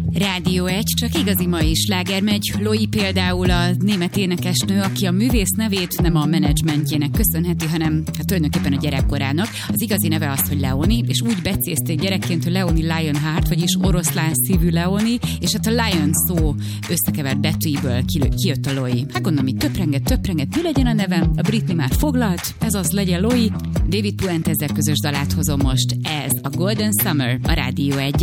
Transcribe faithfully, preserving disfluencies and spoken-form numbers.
Rádió egy, csak igazi mai sláger megy. Loi például a német énekesnő, aki a művész nevét nem a menedzsmentjének köszönheti, hanem hát tulajdonképpen a gyerekkorának. Az igazi neve az, hogy Leoni, és úgy becézték gyerekként, hogy Leoni Lionheart, vagyis oroszlán szívű Leoni, és hát a Lion szó összekevert betűiből kijött a Loi. Hát gondolom, itt töprenget, töprenget, mi legyen a nevem? A Britney már foglalt, ez az legyen Loi. David Puente ezzel közös dalát hozom most, ez a Golden Summer, a Rádió egy.